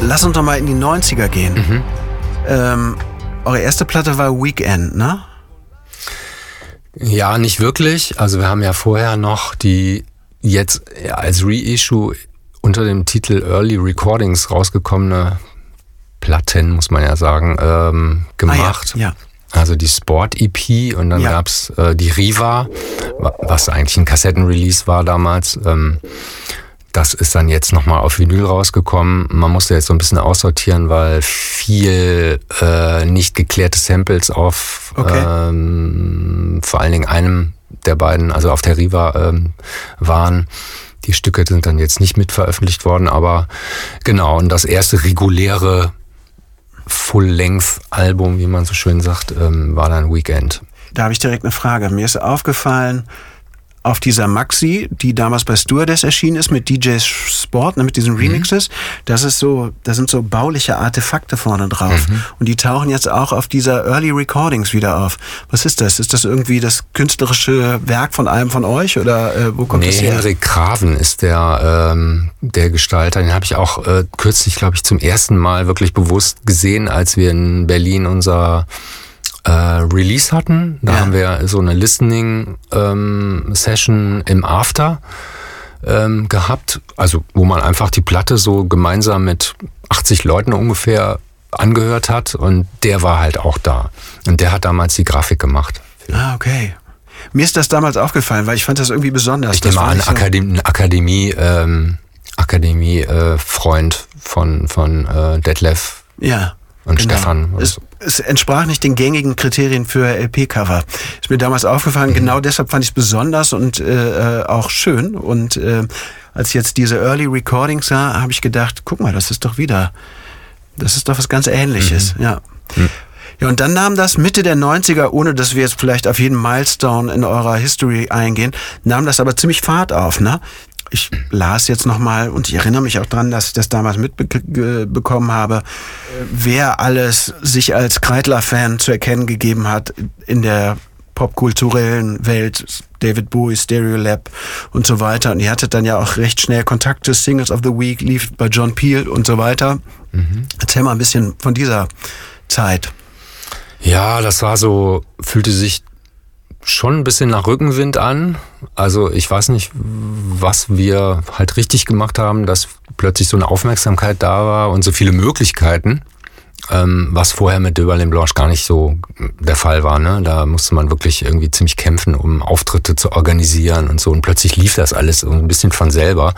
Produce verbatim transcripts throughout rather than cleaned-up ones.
lass uns doch mal in die neunziger gehen. Mhm. Ähm, eure erste Platte war Weekend, ne? Ja, nicht wirklich. Also wir haben ja vorher noch die jetzt als Reissue unter dem Titel Early Recordings rausgekommene Platten, muss man ja sagen, ähm, gemacht. Ah, ja, ja. Also die Sport-E P und dann ja. gab's äh, die Riva, was eigentlich ein Kassettenrelease war damals. Ähm, das ist dann jetzt nochmal auf Vinyl rausgekommen. Man musste jetzt so ein bisschen aussortieren, weil viel äh, nicht geklärte Samples auf okay. ähm, vor allen Dingen einem der beiden, also auf der Riva ähm, waren. Die Stücke sind dann jetzt nicht mit veröffentlicht worden, aber genau, und das erste reguläre Full-Length-Album, wie man so schön sagt, ähm, war dann Weekend. Da habe ich direkt eine Frage. Mir ist aufgefallen, auf dieser Maxi, die damals bei Stewardess erschienen ist, mit D J Sport, ne, mit diesen Remixes, mhm. das ist so, da sind so bauliche Artefakte vorne drauf. Mhm. Und die tauchen jetzt auch auf dieser Early Recordings wieder auf. Was ist das? Ist das irgendwie das künstlerische Werk von einem von euch oder äh, wo kommt nee, das her? Henrik Kraven ist der, ähm, der Gestalter. Den habe ich auch äh, kürzlich, glaube ich, zum ersten Mal wirklich bewusst gesehen, als wir in Berlin unser Äh, Release hatten. Da ja. haben wir so eine Listening-Session ähm, im After ähm, gehabt, also wo man einfach die Platte so gemeinsam mit achtzig Leuten ungefähr angehört hat und der war halt auch da. Und der hat damals die Grafik gemacht. Ah, okay. Mir ist das damals aufgefallen, weil ich fand das irgendwie besonders. Ich nehme an, so Akademie, Akademie, ähm, Akademie äh, Freund von, von äh, Detlef. Ja. Und genau. Stefan. Es, es entsprach nicht den gängigen Kriterien für L P-Cover. Ist mir damals aufgefallen, mhm. genau deshalb fand ich es besonders und äh, auch schön. Und äh, als ich jetzt diese Early Recordings sah, habe ich gedacht, guck mal, das ist doch wieder, das ist doch was ganz Ähnliches. Mhm. Ja. Mhm. Ja, und dann nahm das Mitte der neunziger, ohne dass wir jetzt vielleicht auf jeden Milestone in eurer History eingehen, nahm das aber ziemlich Fahrt auf, ne? Ich las jetzt nochmal und ich erinnere mich auch dran, dass ich das damals mitbekommen habe, wer alles sich als Kreidler-Fan zu erkennen gegeben hat in der popkulturellen Welt, David Bowie, Stereolab und so weiter. Und ihr hattet dann ja auch recht schnell Kontakte, Singles of the Week lief bei John Peel und so weiter. Mhm. Erzähl mal ein bisschen von dieser Zeit. Ja, das war so, fühlte sich schon ein bisschen nach Rückenwind an. Also ich weiß nicht, was wir halt richtig gemacht haben, dass plötzlich so eine Aufmerksamkeit da war und so viele Möglichkeiten, ähm, was vorher mit De Berlin Blanche gar nicht so der Fall war. Ne? Da musste man wirklich irgendwie ziemlich kämpfen, um Auftritte zu organisieren und so. Und plötzlich lief das alles so ein bisschen von selber.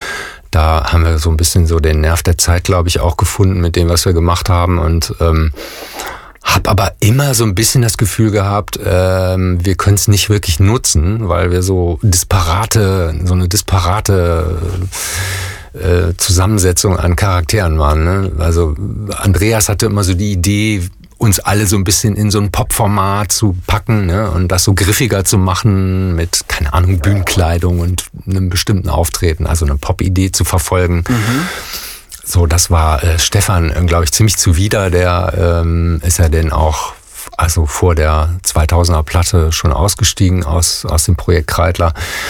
Da haben wir so ein bisschen so den Nerv der Zeit, glaube ich, auch gefunden mit dem, was wir gemacht haben. Und ähm, hab aber immer so ein bisschen das Gefühl gehabt, ähm, wir können es nicht wirklich nutzen, weil wir so disparate, so eine disparate äh, Zusammensetzung an Charakteren waren. Ne? Also Andreas hatte immer so die Idee, uns alle so ein bisschen in so ein Popformat zu packen, ne? Und das so griffiger zu machen mit, keine Ahnung, Bühnenkleidung und einem bestimmten Auftreten, also eine Pop-Idee zu verfolgen. Mhm. So, das war äh, Stefan, äh, glaube ich, ziemlich zuwider. Der ähm, ist ja denn auch, also vor der zweitausender Platte schon ausgestiegen aus aus dem Projekt Kreidler.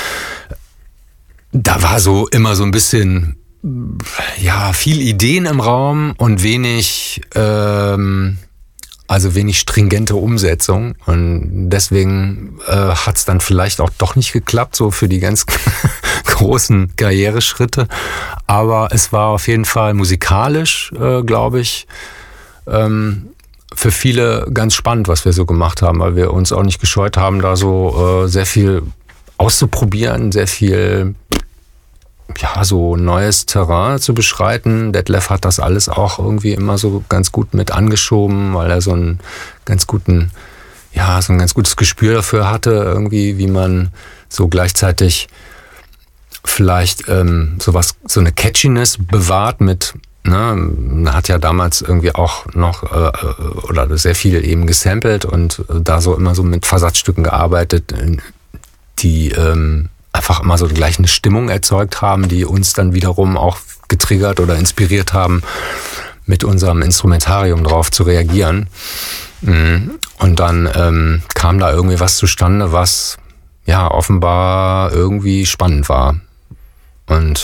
Da war so immer so ein bisschen, ja, viel Ideen im Raum und wenig, ähm, also wenig stringente Umsetzung. Und deswegen äh, hat es dann vielleicht auch doch nicht geklappt, so für die ganz großen Karriereschritte. Aber es war auf jeden Fall musikalisch, äh, glaube ich, ähm, für viele ganz spannend, was wir so gemacht haben, weil wir uns auch nicht gescheut haben, da so äh, sehr viel auszuprobieren, sehr viel, ja, so neues Terrain zu beschreiten. Detlef hat das alles auch irgendwie immer so ganz gut mit angeschoben, weil er so einen ganz guten, ja, so ein ganz gutes Gespür dafür hatte, irgendwie, wie man so gleichzeitig vielleicht ähm, sowas, so eine Catchiness bewahrt mit, ne, man hat ja damals irgendwie auch noch äh, oder sehr viel eben gesampelt und da so immer so mit Versatzstücken gearbeitet, die ähm, einfach immer so gleich eine Stimmung erzeugt haben, die uns dann wiederum auch getriggert oder inspiriert haben, mit unserem Instrumentarium drauf zu reagieren. Und dann ähm, kam da irgendwie was zustande, was ja offenbar irgendwie spannend war. Und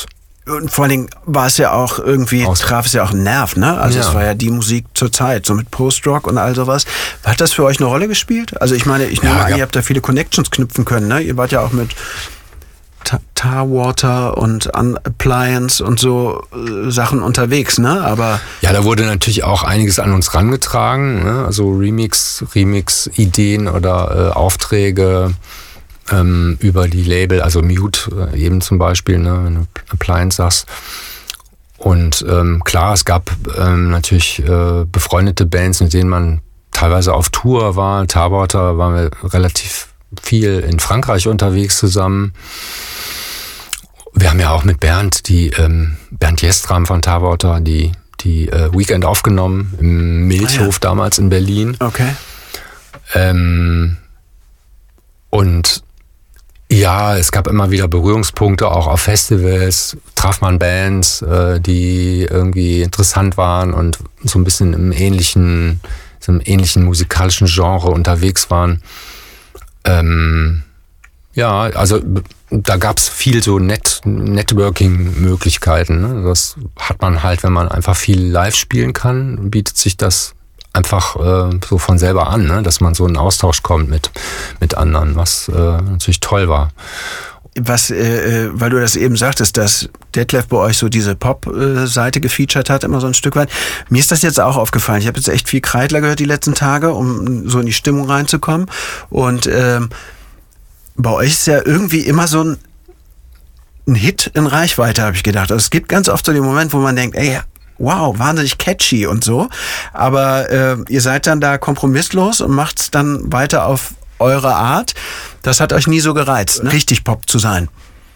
Und vor allen Dingen war es ja auch irgendwie, Aus- traf es ja auch einen Nerv, ne? Also Ja. es war ja die Musik zur Zeit, so mit Post-Rock und all sowas. Hat das für euch eine Rolle gespielt? Also ich meine, ich nehme Ja, an, ja. ihr habt da viele Connections knüpfen können, ne? Ihr wart ja auch mit Ta- Tarwater und Un- Appliance und so äh, Sachen unterwegs, ne? Aber Ja, da wurde natürlich auch einiges an uns rangetragen, ne? Also Remix, Remix-Ideen oder äh, Aufträge ähm, über die Label, also Mute äh, eben zum Beispiel, ne, wenn du Appliance sagst. Und ähm, klar, es gab ähm, natürlich äh, befreundete Bands, mit denen man teilweise auf Tour war. Tarwater waren wir relativ viel in Frankreich unterwegs zusammen. Wir haben ja auch mit Bernd, die ähm, Bernd Jestram von Tarwater, die, die äh, Weekend aufgenommen im Milchhof Ah, ja. damals in Berlin. okay. Ähm, und ja, es gab immer wieder Berührungspunkte, auch auf Festivals, traf man Bands, äh, die irgendwie interessant waren und so ein bisschen im ähnlichen, so im ähnlichen musikalischen Genre unterwegs waren. Ähm, ja, also da gab es viel so Net Networking-Möglichkeiten. Ne? Das hat man halt, wenn man einfach viel live spielen kann, bietet sich das einfach äh, so von selber an, ne? Dass man so in Austausch kommt mit, mit anderen, was äh, natürlich toll war. Was, äh, weil du das eben sagtest, dass Detlef bei euch so diese Pop-Seite gefeatured hat, immer so ein Stück weit. Mir ist das jetzt auch aufgefallen. Ich habe jetzt echt viel Kreidler gehört die letzten Tage, um so in die Stimmung reinzukommen. Und ähm, bei euch ist ja irgendwie immer so ein, ein Hit in Reichweite, habe ich gedacht. Also es gibt ganz oft so den Moment, wo man denkt, ey, wow, wahnsinnig catchy und so. Aber äh, ihr seid dann da kompromisslos und macht's dann weiter auf eure Art. Das hat euch nie so gereizt, ne? Richtig Pop zu sein.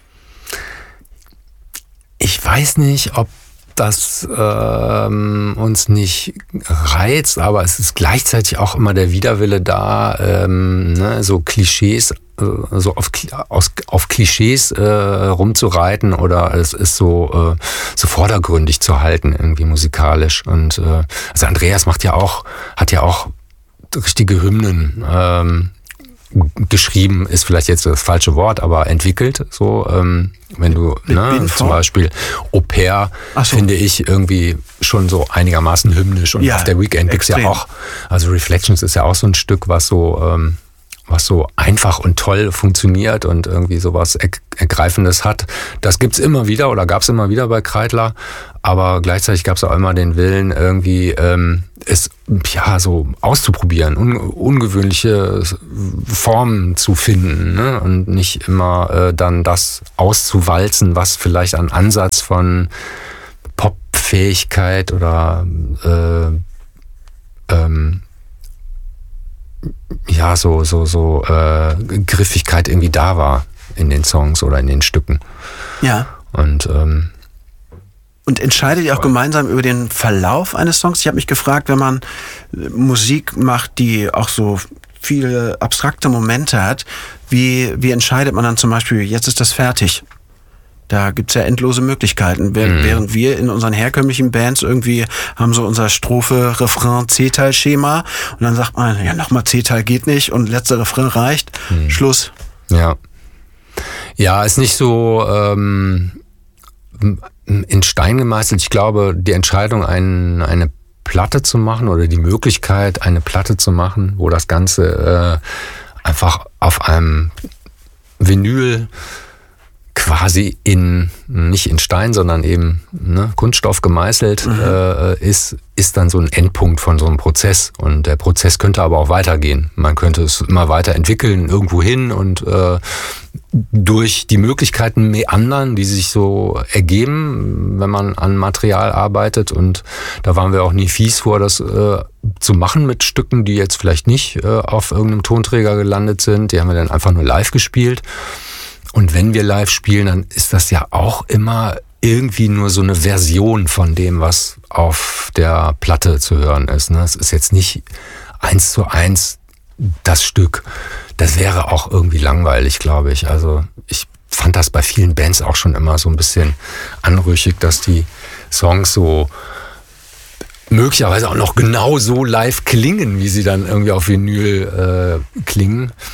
Ich weiß nicht, ob das ähm, uns nicht reizt, aber es ist gleichzeitig auch immer der Widerwille da, ähm, ne, so Klischees, äh, so auf, aus, auf Klischees äh, rumzureiten oder es ist so, äh, so vordergründig zu halten, irgendwie musikalisch. Und äh, also Andreas macht ja auch, hat ja auch richtige Hymnen ähm, geschrieben, ist vielleicht jetzt das falsche Wort, aber entwickelt, so, ähm, wenn du, ne, zum Beispiel Au Pair, Ach so. finde ich irgendwie schon so einigermaßen hymnisch und Ja, auf der Weekend gibt's ja extrem. auch, also Reflections ist ja auch so ein Stück, was so, ähm, was so einfach und toll funktioniert und irgendwie sowas er- Ergreifendes hat. Das gibt's immer wieder oder gab's immer wieder bei Kreidler, aber gleichzeitig gab's auch immer den Willen, irgendwie ähm, es ja so auszuprobieren, un- ungewöhnliche Formen zu finden, ne? Und nicht immer äh, dann das auszuwalzen, was vielleicht an Ansatz von Popfähigkeit oder äh, ähm, ja, so, so, so äh, Griffigkeit irgendwie da war in den Songs oder in den Stücken. Ja. Und ähm, Und entscheidet ihr auch gemeinsam über den Verlauf eines Songs? Ich habe mich gefragt, wenn man äh, Musik macht, die auch so viele abstrakte Momente hat, wie, wie entscheidet man dann zum Beispiel, jetzt ist das fertig? Da gibt's ja endlose Möglichkeiten. Während, Mhm. während wir in unseren herkömmlichen Bands irgendwie haben so unser Strophe, Refrain, C-Teil-Schema und dann sagt man, ja, nochmal C-Teil geht nicht und letzter Refrain reicht, Schluss. ja. Ja, ist nicht so ähm, in Stein gemeißelt. Ich glaube, die Entscheidung, ein, eine Platte zu machen oder die Möglichkeit, eine Platte zu machen, wo das Ganze äh, einfach auf einem Vinyl quasi in, nicht in Stein, sondern eben ne, Kunststoff gemeißelt mhm. äh, ist, ist dann so ein Endpunkt von so einem Prozess. Und der Prozess könnte aber auch weitergehen. Man könnte es immer weiter entwickeln, irgendwo hin und äh, durch die Möglichkeiten meandern, die sich so ergeben, wenn man an Material arbeitet. Und da waren wir auch nie fies vor, das äh, zu machen mit Stücken, die jetzt vielleicht nicht äh, auf irgendeinem Tonträger gelandet sind. Die haben wir dann einfach nur live gespielt. Und wenn wir live spielen, dann ist das ja auch immer irgendwie nur so eine Version von dem, was auf der Platte zu hören ist. Es ist jetzt nicht eins zu eins das Stück. Das wäre auch irgendwie langweilig, glaube ich. Also ich fand das bei vielen Bands auch schon immer so ein bisschen anrüchig, dass die Songs so möglicherweise auch noch genau so live klingen, wie sie dann irgendwie auf Vinyl äh, klingen.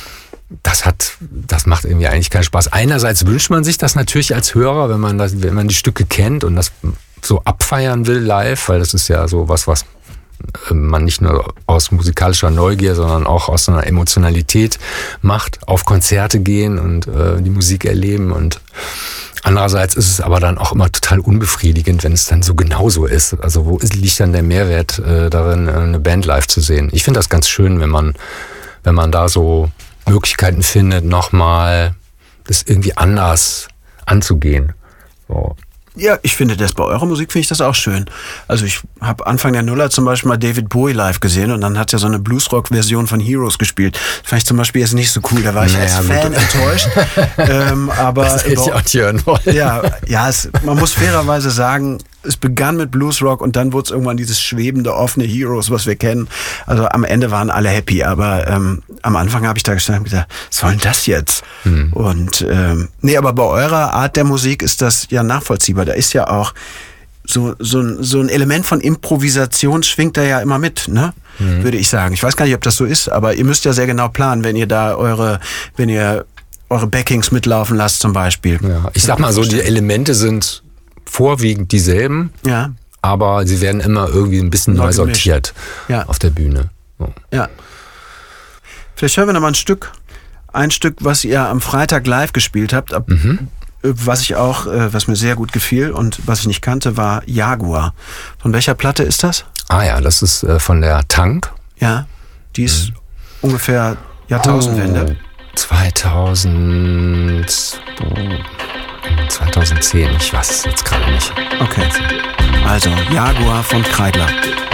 das hat, das macht irgendwie eigentlich keinen Spaß. Einerseits wünscht man sich das natürlich als Hörer, wenn man das, wenn man die Stücke kennt und das so abfeiern will live, weil das ist ja so was, was man nicht nur aus musikalischer Neugier, sondern auch aus einer Emotionalität macht, auf Konzerte gehen und äh, die Musik erleben. Und andererseits ist es aber dann auch immer total unbefriedigend, wenn es dann so genauso ist. Also wo ist, liegt dann der Mehrwert äh, darin, eine Band live zu sehen? Ich finde das ganz schön, wenn man, wenn man da so Möglichkeiten findet, nochmal das irgendwie anders anzugehen. So. Ja, ich finde das bei eurer Musik finde ich das auch schön. Also ich habe Anfang der Nuller zum Beispiel mal David Bowie live gesehen und dann hat er so eine Bluesrock-Version von Heroes gespielt. Das fand ich zum Beispiel jetzt nicht so cool, da war ich naja, als Fan gut. enttäuscht. ähm, aber das hätte ich auch nicht hören wollen. Ja, ja es, man muss fairerweise sagen, es begann mit Bluesrock und dann wurde es irgendwann dieses schwebende, offene Heroes, was wir kennen. Also am Ende waren alle happy, aber ähm, am Anfang habe ich da gestanden und gesagt, was soll denn das jetzt? Hm. Und ähm, nee, aber bei eurer Art der Musik ist das ja nachvollziehbar. Da ist ja auch so, so, ein, so ein Element von Improvisation schwingt da ja immer mit, ne? Hm. Würde ich sagen. Ich weiß gar nicht, ob das so ist, aber ihr müsst ja sehr genau planen, wenn ihr da eure, wenn ihr eure Backings mitlaufen lasst zum Beispiel. Ja, ich sag mal so, die Elemente sind vorwiegend dieselben, ja. aber sie werden immer irgendwie ein bisschen neu sortiert ja. auf der Bühne. So. Ja. Vielleicht hören wir noch mal ein Stück, ein Stück, was ihr am Freitag live gespielt habt, ab, mhm. was ich auch, was mir sehr gut gefiel und was ich nicht kannte, war Jaguar. Von welcher Platte ist das? Ah ja, das ist äh, von der Tank. Ja, die ist mhm. ungefähr Jahrtausendwende. Oh, zweitausend... zweitausendzehn, ich weiß es jetzt gerade nicht. Okay, also Jaguar von Kreidler.